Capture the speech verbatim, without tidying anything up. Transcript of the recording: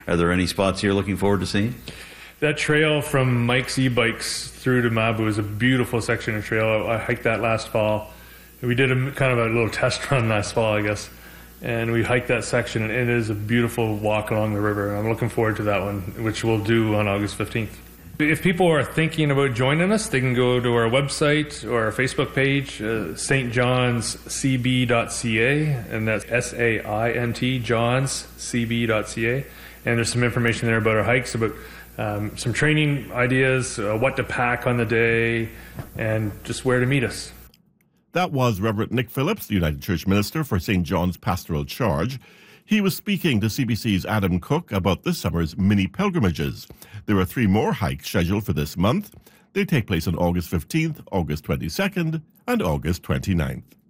Are there any spots you're looking forward to seeing? That trail from Mike's e-bikes through to Mabu is a beautiful section of trail. I hiked that last fall. We did a kind of a little test run last fall, I guess, and we hiked that section, and it is a beautiful walk along the river. I'm looking forward to that one, which we'll do on August fifteenth. If people are thinking about joining us, they can go to our website or our Facebook page, uh, S T Johns C B dot C A, and that's S A I N T, Johns C B dot C A. And there's some information there about our hikes, about um, some training ideas, uh, what to pack on the day, and just where to meet us. That was Reverend Nick Phillips, the United Church Minister for Saint John's Pastoral Charge. He was speaking to C B C's Adam Cook about this summer's mini pilgrimages. There are three more hikes scheduled for this month. They take place on August fifteenth, August twenty-second, and August twenty-ninth.